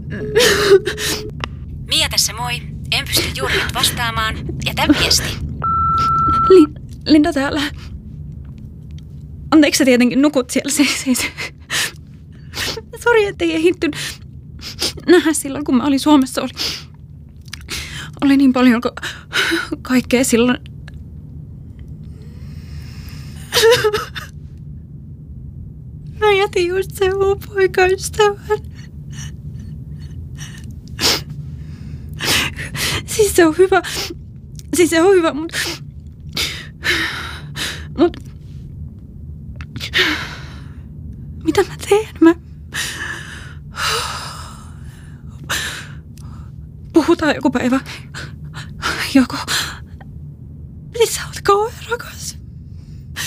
Mia tässä moi. En pysty juuri nyt vastaamaan. Jätä viesti. Linda täällä. Anteeksi, sä tietenkin nukut siellä. Sori, ettei ehditty nähdä silloin, kun mä olin Suomessa. Oli niin paljon kaikkea silloin. Mä jätin just sen mun poikaystävän. Siis se on hyvä. Mut mitä mä teen? Puhutaan joku päivä. Joko